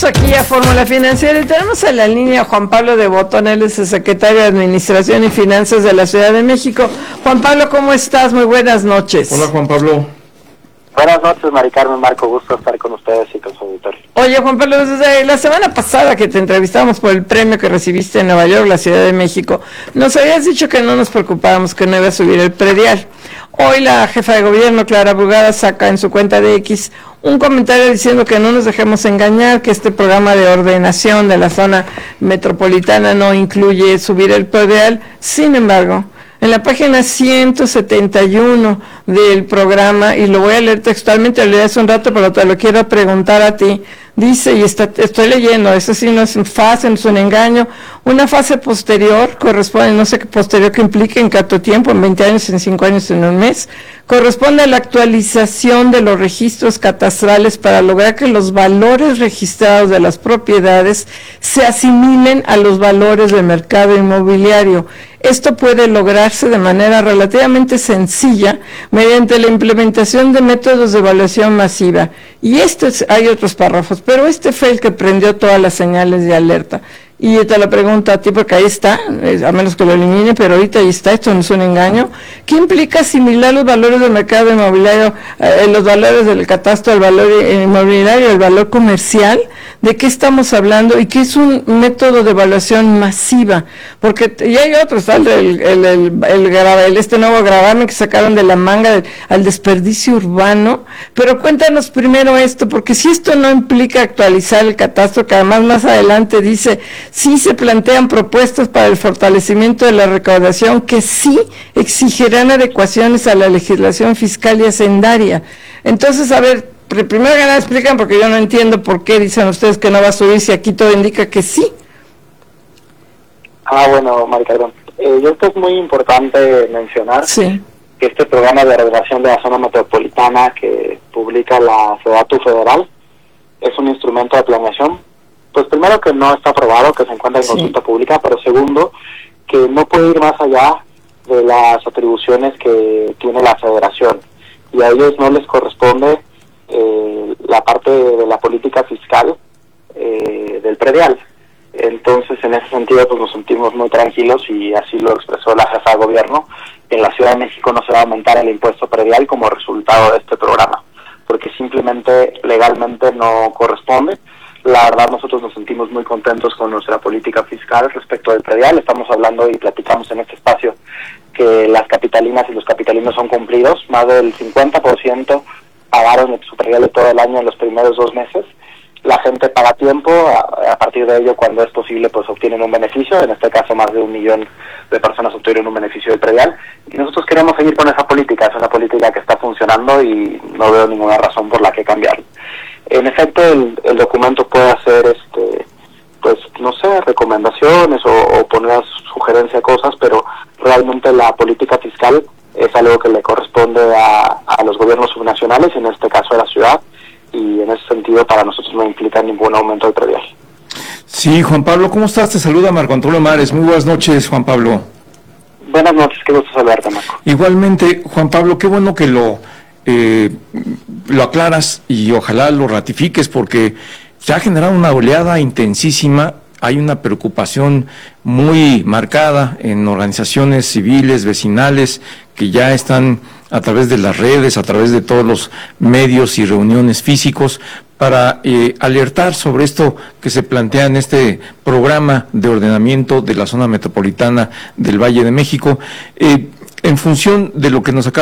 Aquí a Fórmula Financiera y tenemos en la línea a Juan Pablo de Botón, él es el secretario de Administración y Finanzas de la Ciudad de México. Juan Pablo, ¿cómo estás? Muy buenas noches. Hola, Juan Pablo. Buenas noches, Mari Carmen, Marco, gusto estar con ustedes y con su auditorio. Oye, Juan Pablo, desde la semana pasada que te entrevistamos por el premio que recibiste en Nueva York, la Ciudad de México, nos habías dicho que no nos preocupábamos, que no iba a subir el predial. Hoy la jefa de gobierno, Clara Brugada, saca en su cuenta de X un comentario diciendo que no nos dejemos engañar, que este programa de ordenación de la zona metropolitana no incluye subir el predial. Sin embargo, en la página 171 del programa, y lo voy a leer textualmente, lo leí hace un rato, pero te lo quiero preguntar a ti, dice, y estoy leyendo, eso sí no es un fase, no es un engaño, una fase posterior corresponde, no sé qué posterior que implique en cuánto tiempo, en 20 años, en 5 años, en un mes, corresponde a la actualización de los registros catastrales para lograr que los valores registrados de las propiedades se asimilen a los valores del mercado inmobiliario. Esto puede lograrse de manera relativamente sencilla mediante la implementación de métodos de evaluación masiva. Y hay otros párrafos, pero este fue el que prendió todas las señales de alerta. Y te lo pregunto a ti porque ahí está, a menos que lo elimine, pero ahorita ahí está, esto no es un engaño. ¿Qué implica asimilar los valores del mercado inmobiliario, los valores del catastro, el valor inmobiliario, el valor comercial? ¿De qué estamos hablando? ¿Y qué es un método de evaluación masiva? Porque ya hay otros, está este nuevo gravamen que sacaron de la manga al desperdicio urbano. Pero cuéntanos primero esto, porque si esto no implica actualizar el catastro, que además más adelante dice, sí se plantean propuestas para el fortalecimiento de la recaudación que sí exigirán adecuaciones a la legislación fiscal y hacendaria. Entonces, a ver, primero que nada explican, porque yo no entiendo por qué dicen ustedes que no va a subir si aquí todo indica que sí. Bueno, Mari Carmen, esto es muy importante mencionar, sí, que este programa de ordenación de la zona metropolitana que publica la SEDATU federal es un instrumento de planeación. Pues primero que no está aprobado, que se encuentra en consulta pública, pero segundo, que no puede ir más allá de las atribuciones que tiene la federación. Y a ellos no les corresponde la parte de la política fiscal del predial. Entonces, en ese sentido, pues nos sentimos muy tranquilos, y así lo expresó la jefa de gobierno, que en la Ciudad de México no se va a aumentar el impuesto predial como resultado de este programa, porque simplemente legalmente no corresponde. La verdad, nosotros nos sentimos muy contentos con nuestra política fiscal respecto del predial. Estamos hablando y platicamos en este espacio que las capitalinas y los capitalinos son cumplidos. Más del 50% pagaron su predial de todo el año en los primeros 2 meses. La gente paga a tiempo, a partir de ello, cuando es posible, pues obtienen un beneficio. En este caso, más de 1 millón de personas obtuvieron un beneficio del predial. Y nosotros queremos seguir con esa política. Es una política que está funcionando y no veo ninguna razón por la que cambiarla. En efecto, el documento puede hacer, pues, no sé, recomendaciones o poner sugerencia de cosas, pero realmente la política fiscal es algo que le corresponde a los gobiernos subnacionales, en este caso a la ciudad, y en ese sentido para nosotros no implica ningún aumento del predial. Sí, Juan Pablo, ¿cómo estás? Te saluda Marco Antonio Mares. Muy buenas noches, Juan Pablo. Buenas noches, qué gusto saludarte, Marco. Igualmente, Juan Pablo, qué bueno que lo aclaras y ojalá lo ratifiques, porque se ha generado una oleada intensísima. Hay una preocupación muy marcada en organizaciones civiles, vecinales, que ya están a través de las redes, a través de todos los medios y reuniones físicos, para alertar sobre esto que se plantea en este programa de ordenamiento de la zona metropolitana del Valle de México. En función de lo que nos acaba